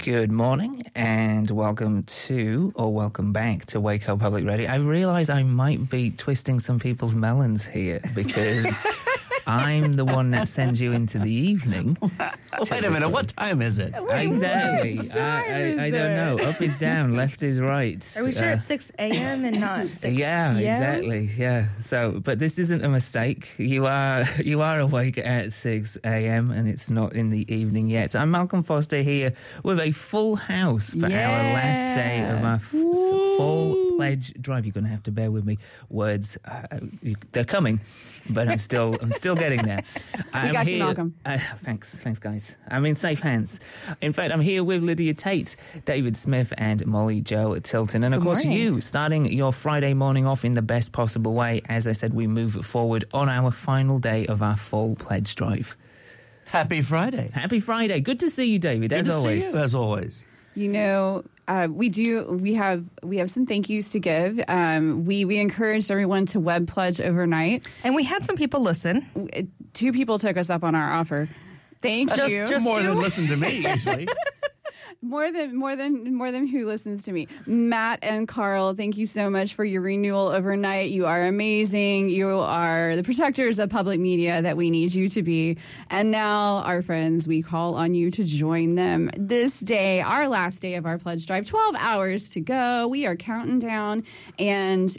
Good morning and welcome back to Waco Public Radio. I realise I might be twisting some people's melons here because I'm the one that sends you into the evening. Wait a minute, what time is it? Exactly. I don't know. Up is down, left is right. Are we sure it's 6 a.m. and not 6 Yeah, p.m.? exactly. Yeah. So, but this isn't a mistake. You are awake at 6 a.m. and it's not in the evening yet. I'm Malcolm Foster here with a full house for our last day of our full pledge drive. You're going to have to bear with me. Words, they're coming, but I'm still getting there. We got you, Malcolm. Thanks, guys. I'm in safe hands. In fact, I'm here with Lydia Tate, David Smith, and Molly Jo Tilton. And of course, you starting your Friday morning off in the best possible way. As I said, we move forward on our final day of our full pledge drive. Happy Friday. Happy Friday. Good to see you, David, as always. See you, as always. You know, we have some thank yous to give. We encouraged everyone to web pledge overnight, and we had some people listen. 2 people took us up on our offer. Thank you. Just more than listen to me usually. More than who listens to me. Matt and Carl, thank you so much for your renewal overnight. You are amazing. You are the protectors of public media that we need you to be. And now, our friends, we call on you to join them this day, our last day of our pledge drive. 12 hours to go. We are counting down and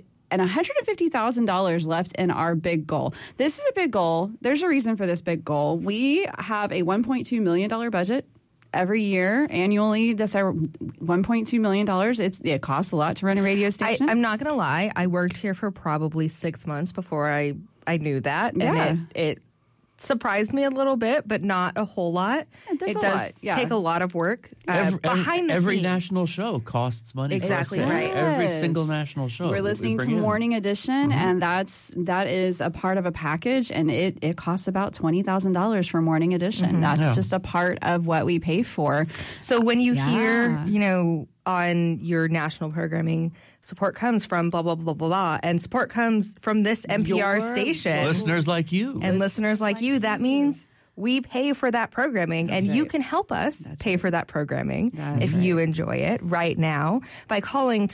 $150,000 left in our big goal. This is a big goal. There's a reason for this big goal. We have a $1.2 million budget. Every year, annually, that's our $1.2 million. It costs a lot to run a radio station. I'm not going to lie. I worked here for probably 6 months before I knew that. Yeah. And it surprised me a little bit, but not a whole lot. It does take a lot of work behind the every scenes. national show costs money. Exactly for us. right. Every single national show. We're listening to Morning Edition, and that is a part of a package, and it costs about $20,000 for Morning Edition. That's just a part of what we pay for. So when you hear, on your national programming, support comes from blah, blah, blah, blah, blah, and support comes from this NPR station. Listeners like you. And listeners like you, that means we pay for that programming, and you can help us pay for that programming if you enjoy it right now by calling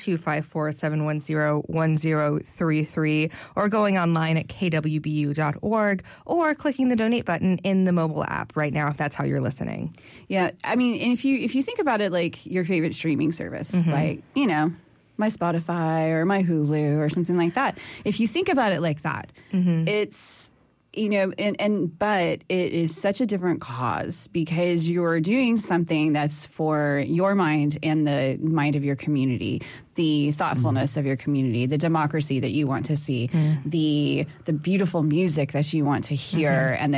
254-710-1033 or going online at kwbu.org or clicking the donate button in the mobile app right now if that's how you're listening. Yeah, I mean, and if you think about it like your favorite streaming service, like, my Spotify or my Hulu or something like that. If you think about it like that, it's... but it is such a different cause because you're doing something that's for your mind and the mind of your community, the thoughtfulness of your community, the democracy that you want to see, the beautiful music that you want to hear, and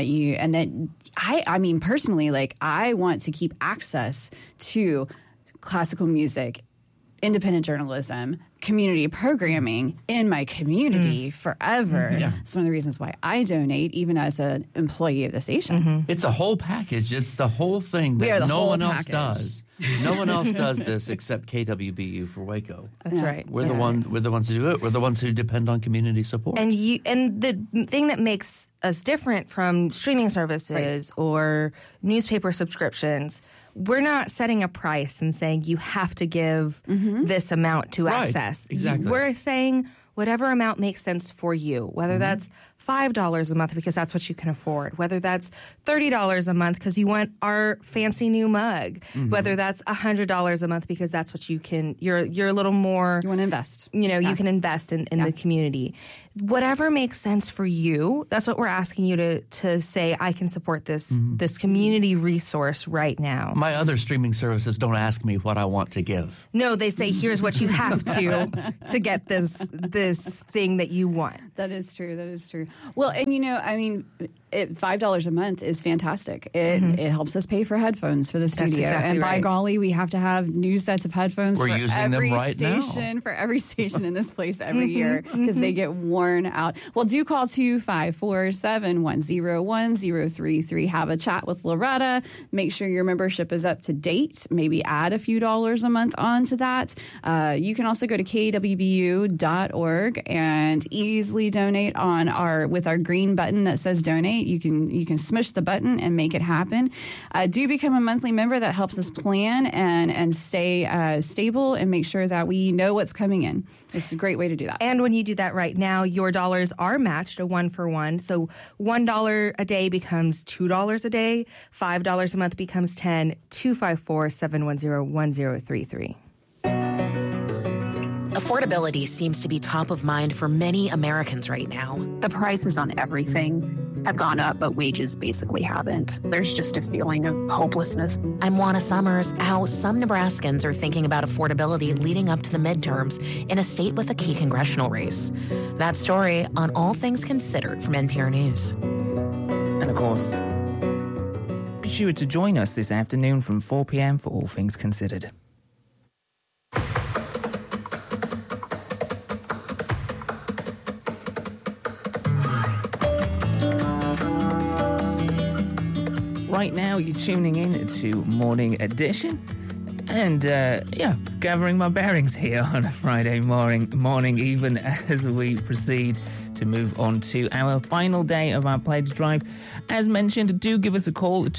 I mean, personally, like, I want to keep access to classical music, independent journalism, community programming in my community forever. It's one of the reasons why I donate, even as an employee of the station. It's a whole package. It's the whole thing that no one else does. No one else does this except KWBU for Waco. That's right. We're the ones who do it. We're the ones who depend on community support. And the thing that makes us different from streaming services or newspaper subscriptions, we're not setting a price and saying you have to give this amount to access. Exactly. We're saying whatever amount makes sense for you, whether that's $5 a month because that's what you can afford, whether that's $30 a month because you want our fancy new mug, whether that's $100 a month because that's what you can, you're a little more... You want to invest. You can invest in the community. Whatever makes sense for you, that's what we're asking you to say, I can support this community resource right now. My other streaming services don't ask me what I want to give. No, they say, here's what you have to get this thing that you want. That is true. Well, and I mean, $5 a month is fantastic. It helps us pay for headphones for the studio. Exactly and by golly, we have to have new sets of headphones for every station in this place every year because they get worn out. Well, do call 254-710-1033. Have a chat with Loretta. Make sure your membership is up to date. Maybe add a few dollars a month onto that. You can also go to kwbu.org and easily donate on our our green button that says donate. You can smush the button and make it happen. Do become a monthly member. That helps us plan and stay stable and make sure that we know what's coming in. It's a great way to do that. And when you do that right now, your dollars are matched a 1-for-1. So $1 a day becomes $2 a day. $5 a month becomes $10. 254-710-1033. Affordability seems to be top of mind for many Americans right now. The prices on everything have gone up, but wages basically haven't. There's just a feeling of hopelessness. I'm Juana Summers. How some Nebraskans are thinking about affordability leading up to the midterms in a state with a key congressional race. That story on All Things Considered from NPR News. And of course, be sure to join us this afternoon from 4 p.m. for All Things Considered. Right now, you're tuning in to Morning Edition, and gathering my bearings here on a Friday morning, even as we proceed to move on to our final day of our pledge drive. As mentioned, do give us a call at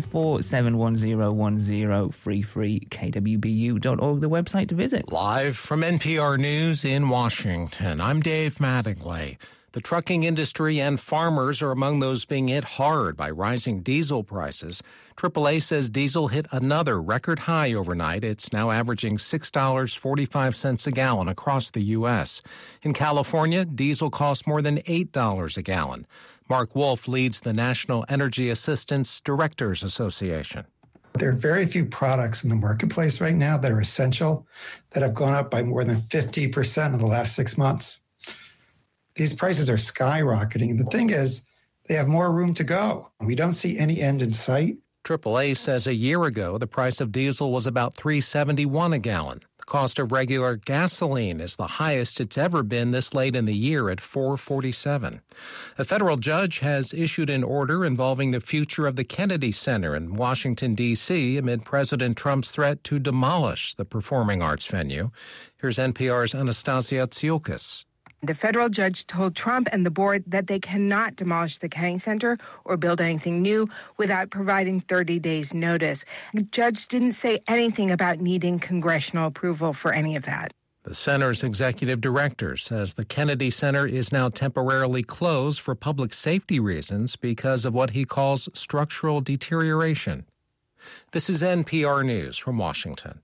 254-710-1033, kwbu.org, the website to visit. Live from NPR News in Washington, I'm Dave Mattingly. The trucking industry and farmers are among those being hit hard by rising diesel prices. AAA says diesel hit another record high overnight. It's now averaging $6.45 a gallon across the U.S. In California, diesel costs more than $8 a gallon. Mark Wolf leads the National Energy Assistance Directors Association. There are very few products in the marketplace right now that are essential that have gone up by more than 50% in the last 6 months. These prices are skyrocketing. And the thing is, they have more room to go. We don't see any end in sight. AAA says a year ago, the price of diesel was about $3.71 a gallon. The cost of regular gasoline is the highest it's ever been this late in the year at $4.47. A federal judge has issued an order involving the future of the Kennedy Center in Washington, D.C., amid President Trump's threat to demolish the performing arts venue. Here's NPR's Anastasia Tsioukas. The federal judge told Trump and the board that they cannot demolish the Kennedy Center or build anything new without providing 30 days' notice. The judge didn't say anything about needing congressional approval for any of that. The center's executive director says the Kennedy Center is now temporarily closed for public safety reasons because of what he calls structural deterioration. This is NPR News from Washington.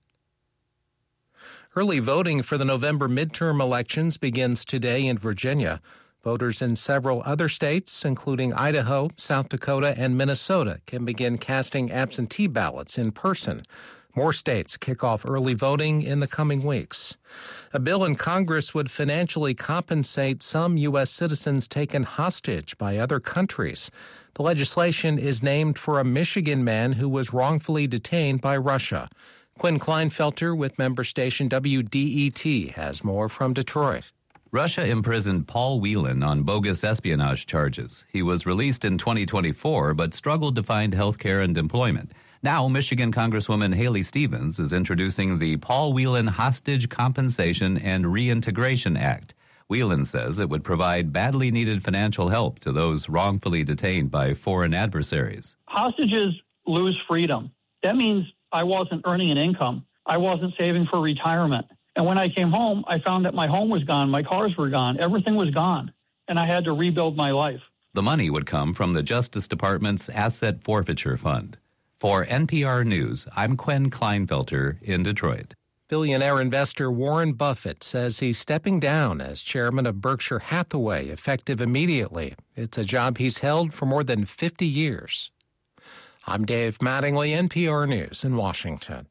Early voting for the November midterm elections begins today in Virginia. Voters in several other states, including Idaho, South Dakota, and Minnesota, can begin casting absentee ballots in person. More states kick off early voting in the coming weeks. A bill in Congress would financially compensate some U.S. citizens taken hostage by other countries. The legislation is named for a Michigan man who was wrongfully detained by Russia. Quinn Kleinfelter with member station WDET has more from Detroit. Russia imprisoned Paul Whelan on bogus espionage charges. He was released in 2024 but struggled to find health care and employment. Now, Michigan Congresswoman Haley Stevens is introducing the Paul Whelan Hostage Compensation and Reintegration Act. Whelan says it would provide badly needed financial help to those wrongfully detained by foreign adversaries. Hostages lose freedom. That means I wasn't earning an income. I wasn't saving for retirement. And when I came home, I found that my home was gone, my cars were gone, everything was gone, and I had to rebuild my life. The money would come from the Justice Department's Asset Forfeiture Fund. For NPR News, I'm Quinn Kleinfelter in Detroit. Billionaire investor Warren Buffett says he's stepping down as chairman of Berkshire Hathaway, effective immediately. It's a job he's held for more than 50 years. I'm Dave Mattingly, NPR News in Washington.